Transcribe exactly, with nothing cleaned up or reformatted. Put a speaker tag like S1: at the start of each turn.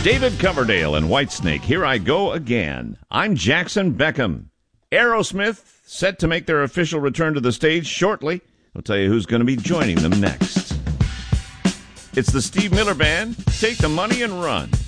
S1: David Coverdale and Whitesnake, Here I Go Again. I'm Jackson Beckham. Aerosmith, set to make their official return to the stage shortly. I'll tell you who's going to be joining them next. It's the Steve Miller Band. Take the money and run.